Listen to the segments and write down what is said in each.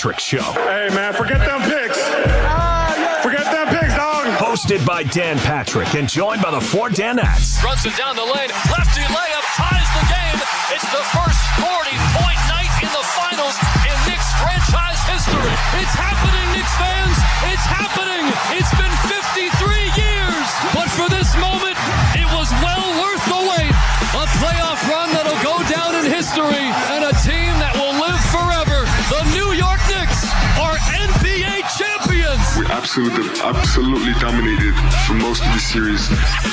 Patrick Show. Hey, man, forget them picks. Forget them picks, dog. Hosted by Dan Patrick and joined by the four Danettes. Runs it down the lane. Lefty layup ties the game. It's the first 40-point night in the finals in Knicks franchise history. It's happening, Knicks fans. It's happening. It's been 53 years. But for this moment, it was well worth the wait. A playoff run that'll go down in history and a team that will live forever. The New York Knicks are NBA champions. We absolutely dominated for most of the series.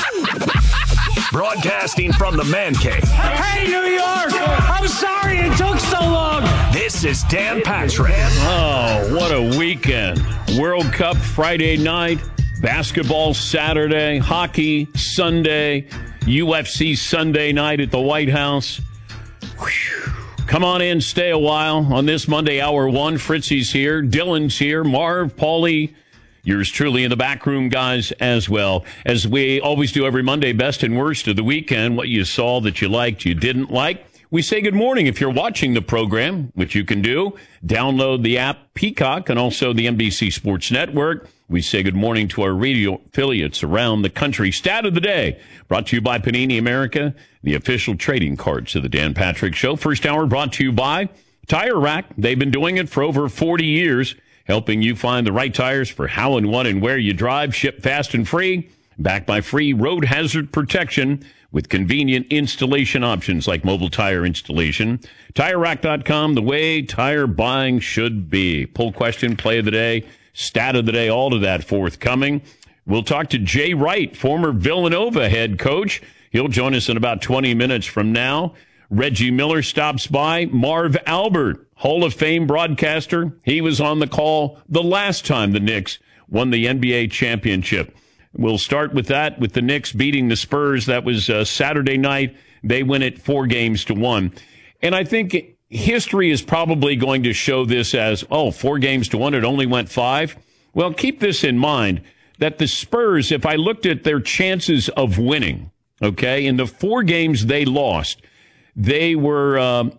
Broadcasting from the Man Cave. Hey, New York! I'm sorry it took so long. This is Dan Patrick. Oh, what a weekend. World Cup Friday night, basketball Saturday, hockey Sunday, UFC Sunday night at the White House. Whew. Come on in, stay a while. On this Monday, hour one, Fritzy's here, Dylan's here, Marv, Paulie, yours truly in the back room, guys, as well. As we always do every Monday, best and worst of the weekend, what you saw that you liked, you didn't like. We say good morning if you're watching the program, which you can do. Download the app Peacock and also the NBC Sports Network. We say good morning to our radio affiliates around the country. Stat of the day, brought to you by Panini America, the official trading cards of the Dan Patrick Show. First hour brought to you by Tire Rack. They've been doing it for over 40 years, helping you find the right tires for how and what and where you drive. Ship fast and free, backed by free road hazard protection with convenient installation options like mobile tire installation. TireRack.com, the way tire buying should be. Poll question, play of the day, stat of the day, all of that forthcoming. We'll talk to Jay Wright, former Villanova head coach. He'll join us in about 20 minutes from now. Reggie Miller stops by. Marv Albert, Hall of Fame broadcaster. He was on the call the last time the Knicks won the NBA championship. We'll start with that, with the Knicks beating the Spurs. That was Saturday night. They win it 4-1. And I think history is probably going to show this as, 4-1, it only went 5. Well, keep this in mind, that the Spurs, if I looked at their chances of winning, okay, in the 4 games they lost, they were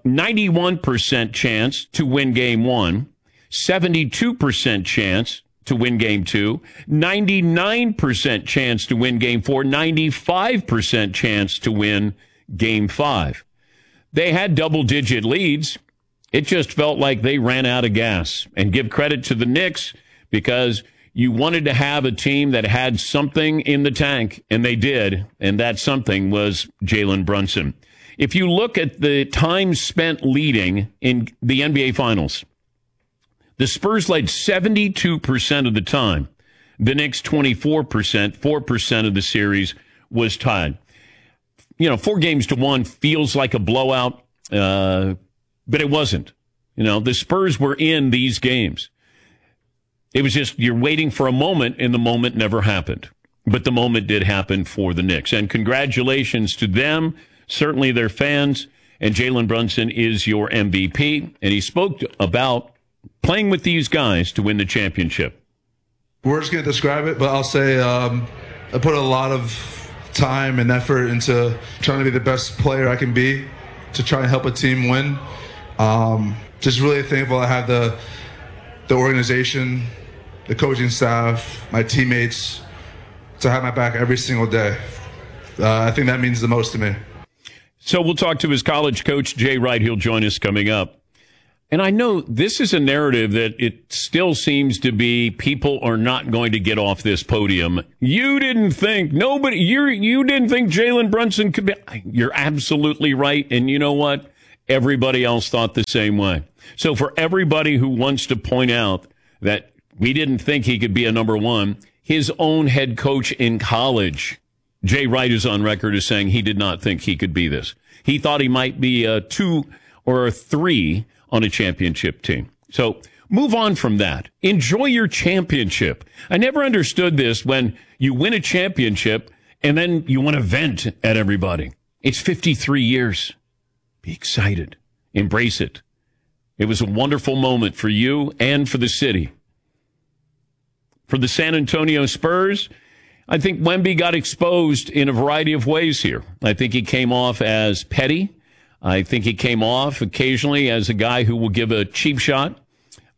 91% chance to win game 1, 72% chance to win game 2, 99% chance to win game 4, 95% chance to win game 5. They had double-digit leads. It just felt like they ran out of gas. And give credit to the Knicks, because you wanted to have a team that had something in the tank, and they did, and that something was Jalen Brunson. If you look at the time spent leading in the NBA Finals, the Spurs led 72% of the time. The Knicks 24%, 4% of the series was tied. 4-1 feels like a blowout, but it wasn't. The Spurs were in these games. It was just you're waiting for a moment, and the moment never happened. But the moment did happen for the Knicks. And congratulations to them, certainly their fans. And Jalen Brunson is your MVP. And he spoke about playing with these guys to win the championship. We're just going to describe it, but I'll say I put a lot of time and effort into trying to be the best player I can be to try and help a team win. Just really thankful I have the organization, the coaching staff, my teammates to have my back every single day. I think that means the most to me. So we'll talk to his college coach, Jay Wright. He'll join us coming up. And I know this is a narrative that it still seems to be people are not going to get off this podium. You didn't think you didn't think Jalen Brunson could be. You're absolutely right. And you know what? Everybody else thought the same way. So for everybody who wants to point out that we didn't think he could be a number one, his own head coach in college, Jay Wright, is on record as saying he did not think he could be this. He thought he might be a 2 or a 3 on a championship team. So move on from that. Enjoy your championship. I never understood this when you win a championship and then you want to vent at everybody. It's 53 years. Be excited. Embrace it. It was a wonderful moment for you and for the city. For the San Antonio Spurs, I think Wemby got exposed in a variety of ways here. I think he came off as petty. I think he came off occasionally as a guy who will give a cheap shot.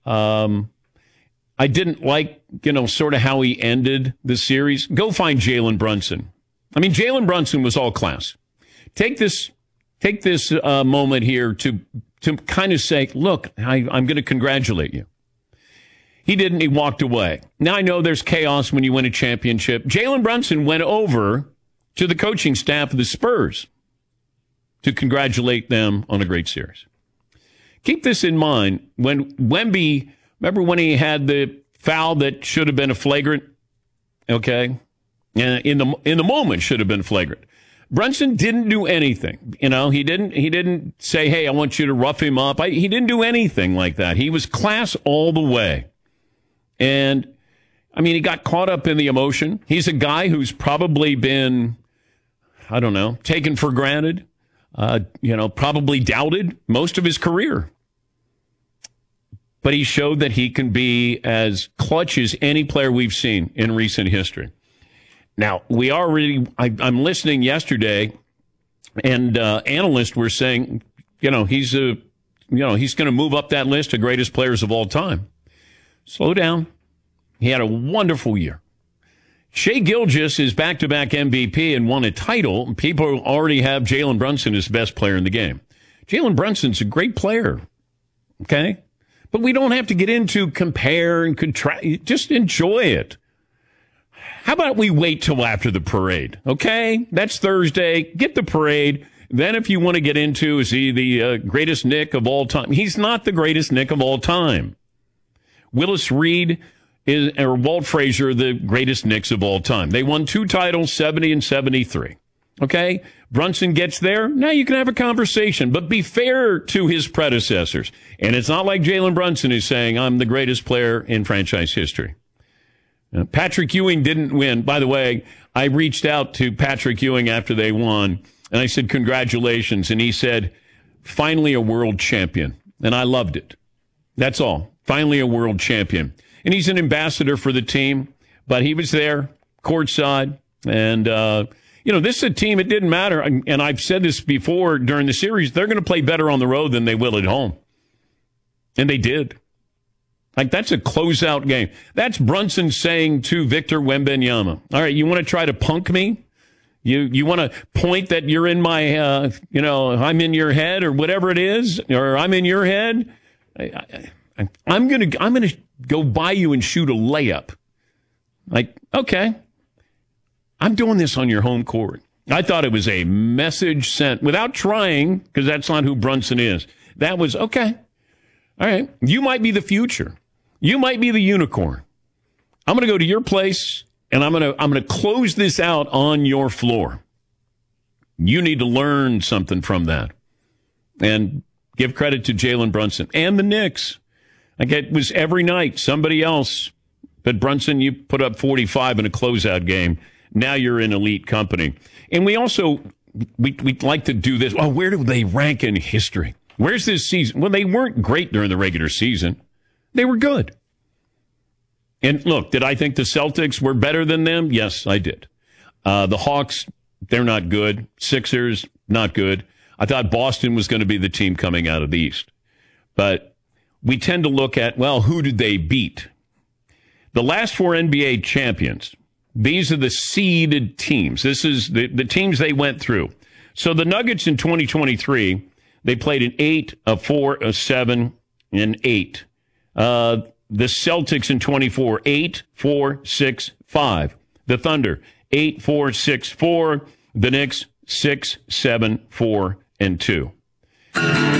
I didn't like, sort of how he ended the series. Go find Jalen Brunson. I mean, Jalen Brunson was all class. Take this moment here to kind of say, look, I'm going to congratulate you. He didn't. He walked away. Now I know there's chaos when you win a championship. Jalen Brunson went over to the coaching staff of the Spurs to congratulate them on a great series. Keep this in mind. When Wemby, remember when he had the foul that should have been a flagrant? Okay. And in the moment should have been flagrant. Brunson didn't do anything. He didn't say, hey, I want you to rough him up. He didn't do anything like that. He was class all the way. And, he got caught up in the emotion. He's a guy who's probably been, taken for granted, probably doubted most of his career. But he showed that he can be as clutch as any player we've seen in recent history. Now, I'm listening yesterday, and analysts were saying, he's going to move up that list of greatest players of all time. Slow down. He had a wonderful year. Shai Gilgeous is back-to-back MVP and won a title. People already have Jalen Brunson as the best player in the game. Jalen Brunson's a great player, okay? But we don't have to get into compare and contrast. Just enjoy it. How about we wait till after the parade, okay? That's Thursday. Get the parade. Then if you want to get into, is he the greatest Knick of all time? He's not the greatest Knick of all time. Willis Reed or Walt Frazier, the greatest Knicks of all time. They won 2 titles, 70 and 73. Okay? Brunson gets there. Now you can have a conversation, but be fair to his predecessors. And it's not like Jalen Brunson is saying, I'm the greatest player in franchise history. Patrick Ewing didn't win. By the way, I reached out to Patrick Ewing after they won, and I said, congratulations. And he said, finally a world champion. And I loved it. That's all. Finally a world champion. And he's an ambassador for the team, but he was there, courtside. And, this is a team, it didn't matter. And I've said this before during the series, they're going to play better on the road than they will at home. And they did. Like, that's a closeout game. That's Brunson saying to Victor Wembanyama, all right, you want to try to punk me? You want to point that you're in my, I'm in your head or whatever it is, or I'm in your head? I'm going to go by you and shoot a layup. Like, okay, I'm doing this on your home court. I thought it was a message sent without trying, because that's not who Brunson is. That was, okay, all right, you might be the future. You might be the unicorn. I'm going to go to your place, and I'm going to close this out on your floor. You need to learn something from that. And give credit to Jalen Brunson and the Knicks. Like, it was every night somebody else. But Brunson, you put up 45 in a closeout game. Now you're in elite company. And we also, we'd like to do this. Oh, where do they rank in history? Where's this season? Well, they weren't great during the regular season. They were good. And look, did I think the Celtics were better than them? Yes, I did. The Hawks, they're not good. Sixers, not good. I thought Boston was going to be the team coming out of the East. But we tend to look at, well, who did they beat? The last 4 NBA champions, these are the seeded teams. This is the teams they went through. So the Nuggets in 2023, they played an 8, a 4, a 7, and 8. The Celtics in 24, 8, 4, 6, 5. The Thunder, 8, 4, 6, 4. The Knicks, 6, 7, 4, and 2.